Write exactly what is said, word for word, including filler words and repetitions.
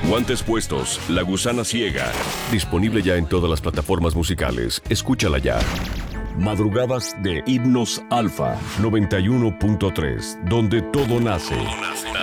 Guantes puestos, La Gusana Ciega. Disponible ya en todas las plataformas musicales. Escúchala ya. Madrugadas de Himnos Alfa noventa y uno punto tres, donde todo nace. Todo nace.